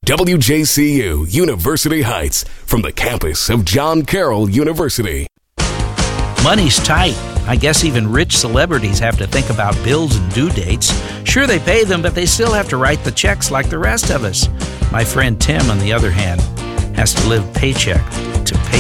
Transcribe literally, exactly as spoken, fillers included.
W J C U University Heights, from the campus of John Carroll University. Money's tight. I guess even rich celebrities have to think about bills and due dates. Sure, they pay them, but they still have to write the checks like the rest of us. My friend Tim, on the other hand, has to live paycheck